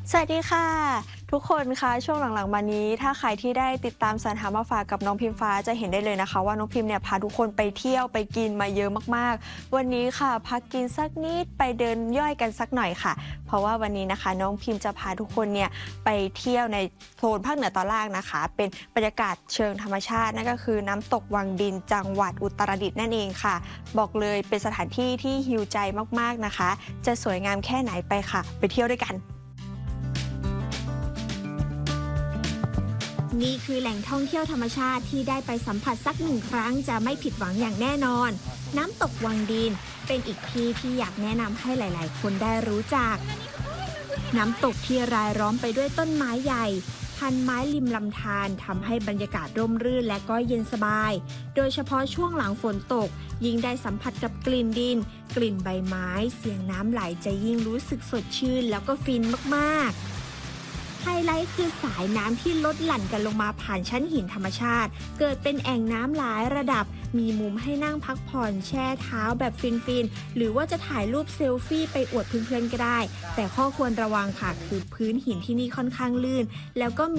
สวัสดีค่ะทุกคนคะช่วงหลังๆมานี้ถ้าใครที่ได้ติดตามสรรหามาฝากกับน้องพิมฟ้าจะเห็นได้เลยนะคะว่าน้องพิมเนี่ยพาทุกคนไปเที่ยวไปกินมาเยอะมากๆวันนี้ค่ะพักกินสักนิดไปเดินย่อยกันสักหน่อยค่ะเพราะว่าวันนี้นะคะน้องพิมจะพาทุกคนเนี่ยไปเที่ยวในโซนภาคเหนือตอนล่างนะคะเป็นบรรยากาศเชิงธรรมชาตินั่นก็คือน้ำตกวังดินจังหวัดอุตรดิตถ์นั่นเองค่ะบอกเลยเป็นสถานที่ที่ฮีลใจมากๆนะคะจะสวยงามแค่ไหนไปค่ะไปเที่ยวด้วยกันนี่คือแหล่งท่องเที่ยวธรรมชาติที่ได้ไปสัมผัสสักหนึ่งครั้งจะไม่ผิดหวังอย่างแน่นอนน้ำตกวังดินเป็นอีกที่ที่อยากแนะนำให้หลายๆคนได้รู้จักน้ำตกที่รายล้อมไปด้วยต้นไม้ใหญ่พันไม้ริมลำธารทำให้บรรยากาศร่มรื่นและก็เย็นสบายโดยเฉพาะช่วงหลังฝนตกยิ่งได้สัมผัสกับกลิ่นดินกลิ่นใบไม้เสียงน้ำไหลจะยิ่งรู้สึกสดชื่นแล้วก็ฟินมากๆไฮไลท์คือสายน้ำที่ลดหลั่นกันลงมาผ่านชั้นหินธรรมชาติเกิดเป็นแอ่งน้ำหลายระดับมีมุมให้นั่งพักผ่อนแช่เท้าแบบฟินๆหรือว่าจะถ่ายรูปเซลฟี่ไปอวดเพื่อนๆก็ได้แต่ข้อควรระวังค่ะคือพื้นหินที่นี่ค่อนข้างลื่นแล้วก็